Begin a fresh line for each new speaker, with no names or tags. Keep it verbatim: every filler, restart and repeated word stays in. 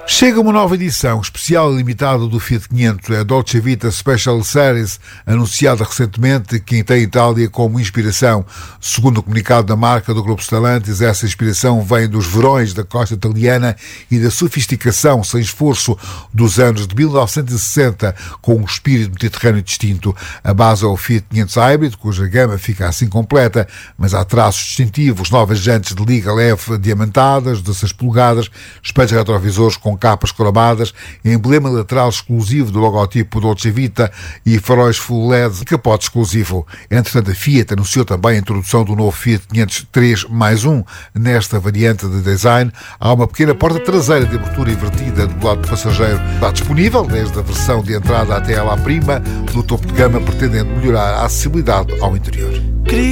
Chega uma nova edição especial e limitada do Fiat quinhentos, a Dolce Vita Special Series, anunciada recentemente, que tem a Itália como inspiração. Segundo o comunicado da marca do Grupo Stellantis, essa inspiração vem dos verões da costa italiana e da sofisticação sem esforço dos anos de mil novecentos e sessenta, com um espírito mediterrâneo distinto. A base é o Fiat quinhentos Hybrid, cuja gama fica assim completa, mas há traços distintivos, novas jantes de liga leve diamantadas, dezasseis polegadas, espelhos retrovisores com capas cromadas, emblema lateral exclusivo do logotipo Dolce Vita e faróis full L E D e capote exclusivo. Entretanto, a Fiat anunciou também a introdução do novo Fiat quinhentos três mais um. Nesta variante de design, há uma pequena porta traseira de abertura invertida do lado do passageiro. Está disponível desde a versão de entrada até a La Prima, do topo de gama, pretendendo melhorar a acessibilidade ao interior.